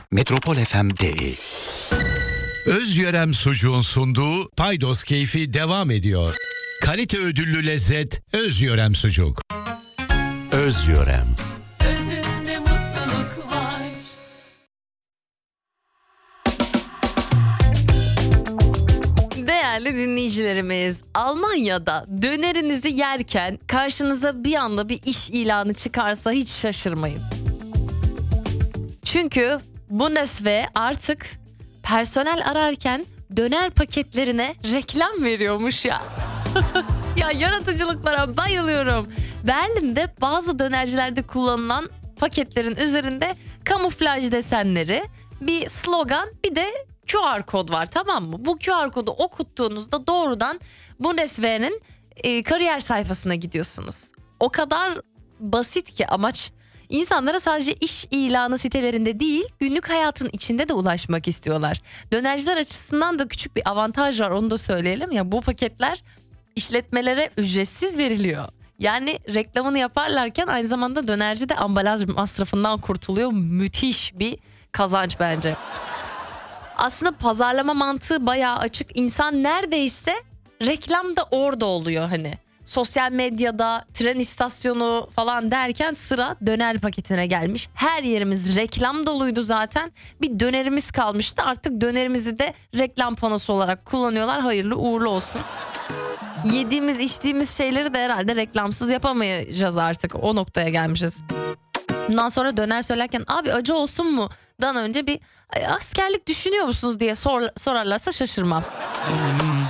metropolfm.de. Özyörem sucuğun sunduğu Paydos keyfi devam ediyor. Kalite ödüllü lezzet Özyörem sucuk. Özyörem. Özünde mutluluk var. Değerli dinleyicilerimiz, Almanya'da dönerinizi yerken karşınıza bir anda bir iş ilanı çıkarsa hiç şaşırmayın. Çünkü Bundeswehr artık personel ararken döner paketlerine reklam veriyormuş ya. Ya yaratıcılıklara bayılıyorum. Berlin'de bazı dönercilerde kullanılan paketlerin üzerinde kamuflaj desenleri, bir slogan, bir de QR kod var, tamam mı? Bu QR kodu okuttuğunuzda doğrudan Bundeswehr'in kariyer sayfasına gidiyorsunuz. O kadar basit ki amaç. İnsanlara sadece iş ilanı sitelerinde değil, günlük hayatın içinde de ulaşmak istiyorlar. Dönerciler açısından da küçük bir avantaj var, onu da söyleyelim. Ya bu paketler işletmelere ücretsiz veriliyor. Yani reklamını yaparlarken aynı zamanda dönerci de ambalaj masrafından kurtuluyor. Müthiş bir kazanç bence. Aslında pazarlama mantığı bayağı açık. İnsan neredeyse reklam da orada oluyor hani. Sosyal medyada, tren istasyonu falan derken sıra döner paketine gelmiş. Her yerimiz reklam doluydu zaten. Bir dönerimiz kalmıştı. Artık dönerimizi de reklam panosu olarak kullanıyorlar. Hayırlı uğurlu olsun. Yediğimiz, içtiğimiz şeyleri de herhalde reklamsız yapamayacağız artık. O noktaya gelmişiz. Bundan sonra döner söylerken abi acı olsun mu dan önce bir askerlik düşünüyor musunuz diye sorarlarsa şaşırmam.